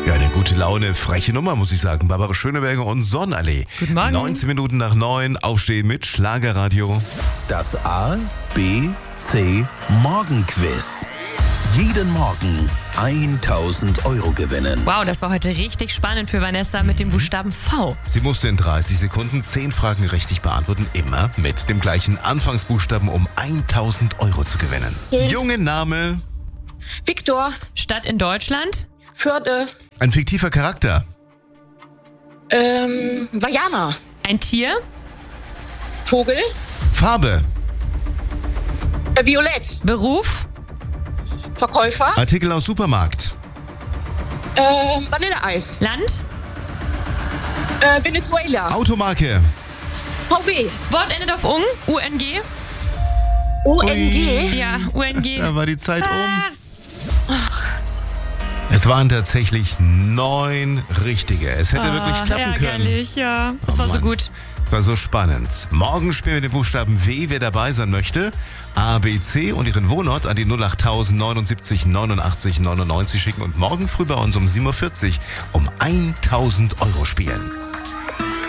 Ja, eine gute Laune, freche Nummer, muss ich sagen. Barbara Schöneberger und Sonnenallee. Guten Morgen. 19 Minuten nach 9, aufstehen mit Schlagerradio. Das A, B, C Morgenquiz. Jeden Morgen 1000 Euro gewinnen. Wow, das war heute richtig spannend für Vanessa mit dem Buchstaben V. Sie musste in 30 Sekunden 10 Fragen richtig beantworten, immer mit dem gleichen Anfangsbuchstaben, um 1000 Euro zu gewinnen. Junge Name, Viktor, Stadt in Deutschland, Förde, ein fiktiver Charakter, Vajana, ein Tier, Vogel, Farbe, Violett, Beruf, Verkäufer, Artikel aus Supermarkt, Vanilleeis, Land, Venezuela, Automarke, VW, Wort endet auf UNG, UNG. ONG. Ja, UNG. Da war die Zeit um. Es waren tatsächlich 9 richtige. Es hätte wirklich klappen können. Ärgerlich, ja. Das war so Mann. gut. War so spannend. Morgen spielen wir den Buchstaben W, wer dabei sein möchte. A, B, C und Ihren Wohnort an die 08000 79 89 99 schicken und morgen früh bei uns um 7.40 Uhr um 1000 Euro spielen.